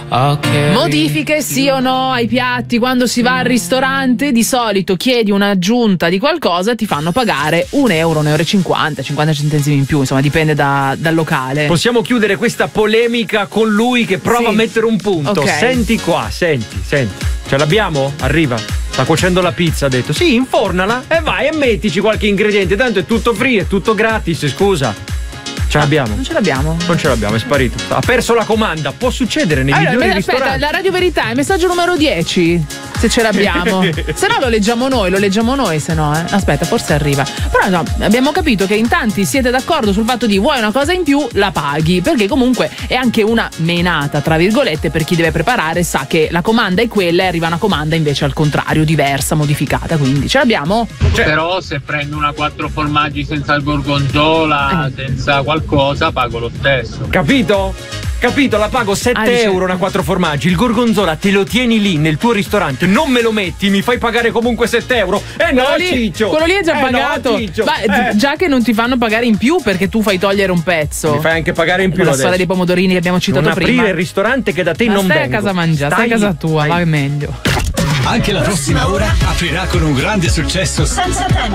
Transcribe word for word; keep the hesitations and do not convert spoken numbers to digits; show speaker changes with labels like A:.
A: Okay.
B: Modifiche sì o no ai piatti quando si va al ristorante? Di solito chiedi un'aggiunta di qualcosa, ti fanno pagare un euro, un euro e cinquanta, cinquanta centesimi in più, insomma dipende da, dal locale.
C: Possiamo chiudere questa polemica con lui che prova
B: Sì.
C: a mettere un punto.
B: Okay.
C: Senti qua, senti, senti. Ce l'abbiamo? Arriva. Sta cuocendo la pizza, ha detto. Sì, infornala e vai e mettici qualche ingrediente, tanto è tutto free, è tutto gratis, scusa. Ce l'abbiamo?
B: Non ce l'abbiamo.
C: Non ce l'abbiamo, è sparito. Ha perso la comanda. Può succedere nei
B: Allora,
C: migliori
B: aspetta,
C: ristoranti.
B: la Radio Verità, il messaggio numero dieci. Se ce l'abbiamo. Se no lo leggiamo noi, lo leggiamo noi, se no, eh. Aspetta, forse arriva. Però no, abbiamo capito che in tanti siete d'accordo sul fatto di vuoi una cosa in più, la paghi. Perché comunque è anche una menata, tra virgolette, per chi deve preparare, sa che la comanda è quella e arriva una comanda invece al contrario, diversa, modificata. Quindi ce l'abbiamo?
D: Cioè. Però se prendo una quattro formaggi senza il gorgonzola, eh. senza qualcosa, pago lo stesso.
C: Capito? Capito? La pago sette
B: Ah,
C: euro una quattro formaggi. Il gorgonzola te lo tieni lì nel tuo ristorante, non me lo metti, mi fai pagare comunque sette euro. Eh no,
B: quello lì,
C: Ciccio.
B: quello lì è già
C: eh
B: pagato.
C: No, Ciccio.
B: Ma
C: eh.
B: già che non ti fanno pagare in più perché tu fai togliere un pezzo.
C: Mi fai anche pagare in più
B: la
C: adesso.
B: storia dei pomodorini che abbiamo citato
C: non
B: prima.
C: aprire il ristorante che da te
B: Ma
C: non
B: stai
C: vengo.
B: a casa a mangiare, stai a casa tua,
C: stai.
B: va meglio.
E: Anche la prossima ora aprirà con un grande successo
F: senza tempo.